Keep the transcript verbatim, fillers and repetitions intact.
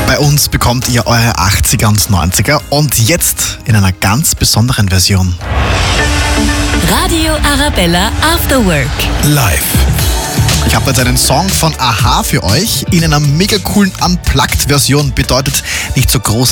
Bei uns bekommt ihr eure achtziger und neunziger und jetzt in einer ganz besonderen Version. Radio Arabella After Work. Live. Ich habe jetzt einen Song von a-ha für euch in einer mega coolen Unplugged-Version. Bedeutet nicht so groß